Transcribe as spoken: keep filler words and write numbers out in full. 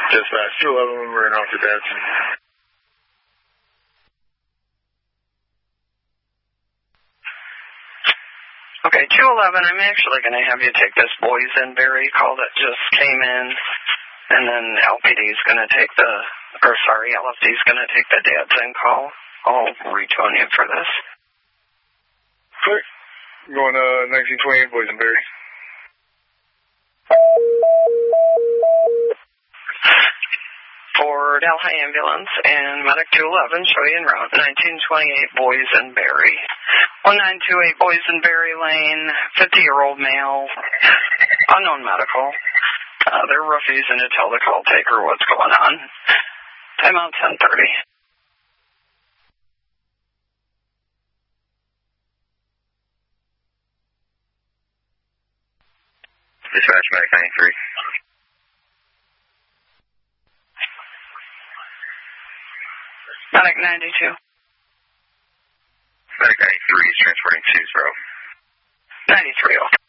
Dispatch two eleven, we're in Officer Dadson. Okay, two eleven, I'm actually going to have you take this Boysenberry call that just came in, and then L P D's going to take the, or sorry, L F D's going to take the Dadson call. I'll retone you for this. Clear. Going to nineteen twenty-eight Boysenberry. For Delhi Ambulance and Medic two eleven, show you en route, nineteen twenty-eight Boysenberry. one nine two eight Boysenberry Lane, fifty-year-old male, unknown medical. Uh, they're refusing to tell the call taker what's going on. Timeout ten thirty. Dispatch Medic ninety-three. Medic ninety-two. Medic ninety-three is transporting two zero. ninety-three, okay.